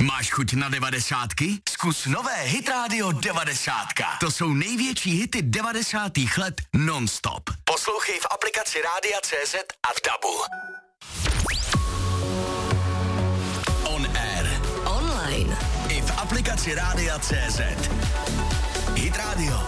Máš chuť na 90? Zkus nové Hit Radio 90. To jsou největší hity 90. let non-stop. Poslouchej v aplikaci Rádia CZ a v DABu. On air. Online. I v aplikaci Rádia CZ. Hit Radio.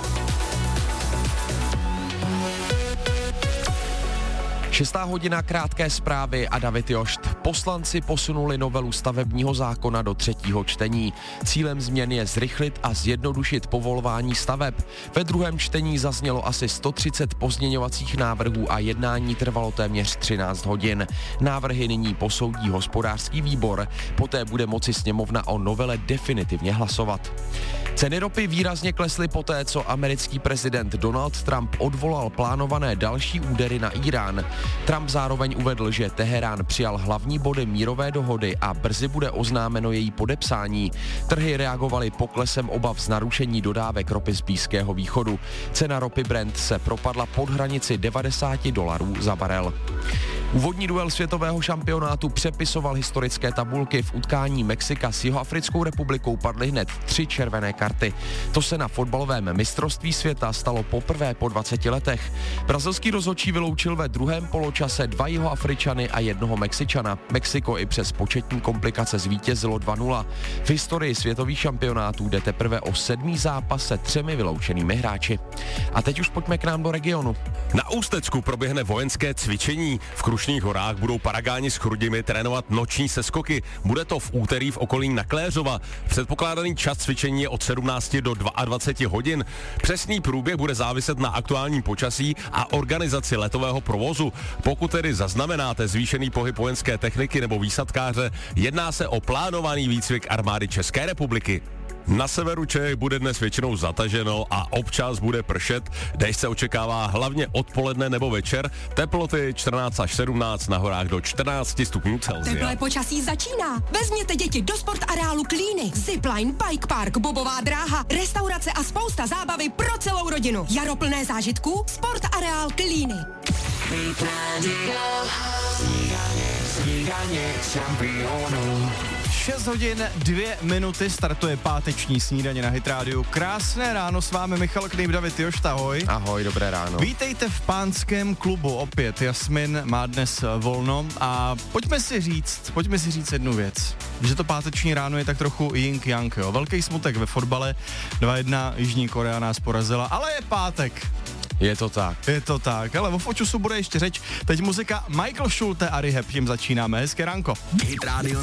6. hodina, krátké zprávy a David Jošt. Poslanci posunuli novelu stavebního zákona do 3. čtení. Cílem změn je zrychlit a zjednodušit povolování staveb. Ve 2. čtení zaznělo asi 130 pozměňovacích návrhů a jednání trvalo téměř 13 hodin. Návrhy nyní posoudí hospodářský výbor, poté bude moci sněmovna o novele definitivně hlasovat. Ceny ropy výrazně klesly poté, co americký prezident Donald Trump odvolal plánované další údery na Írán. Trump zároveň uvedl, že Teherán přijal hlavní body mírové dohody a brzy bude oznámeno její podepsání. Trhy reagovaly poklesem obav z narušení dodávek ropy z Blízkého východu. Cena ropy Brent se propadla pod hranici $90 za barel. Úvodní duel světového šampionátu přepisoval historické tabulky. V utkání Mexika s Jihoafrickou republikou padly hned 3 červené karty. To se na fotbalovém mistrovství světa stalo poprvé po 20 letech. Brazilský rozhodčí vyloučil ve 2. poločase 2 Jihoafričany a 1 Mexičana. Mexiko i přes početní komplikace zvítězilo 2-0. V historii světových šampionátů jde teprve o 7. zápas se 3 vyloučenými hráči. A teď už pojďme k nám do regionu. Na Ústecku proběhne vojenské cvičení. V Krušných horách budou paragáni s Chrudimi trénovat noční seskoky. Bude to v úterý v okolí Nakléřova. Předpokládaný čas cvičení je od 17 do 22 hodin. Přesný průběh bude záviset na aktuálním počasí a organizaci letového provozu. Pokud tedy zaznamenáte zvýšený pohyb vojenské techniky nebo výsadkáře, jedná se o plánovaný výcvik armády České republiky. Na severu Čech bude dnes většinou zataženo a občas bude pršet. Déšť se očekává hlavně odpoledne nebo večer. Teploty 14 až 17, na horách do 14 stupňů Celsia. Teplé počasí začíná. Vezměte děti do sportareálu Klíny. Zipline, bike park, bobová dráha, restaurace a spousta zábavy pro celou rodinu. Jaro plné zážitků, sportareál Klíny. 6 hodin 2 minuty startuje páteční snídaně na Hit Radio. Krásné ráno, s vámi Michal Knejp, David Jošt, ahoj. Ahoj, dobré ráno. Vítejte v pánském klubu opět. Jasmin má dnes volno a pojďme si říct jednu věc. Že to páteční ráno je tak trochu yin-yang, jo. Velký smutek ve fotbale, 2-1 Jižní Korea nás porazila, ale je pátek. Je to tak, ale o Fočusu bude ještě řeč. Teď muzika Michael Schulte a Rehab, tím začínáme. Hezké ránko. Hit Radio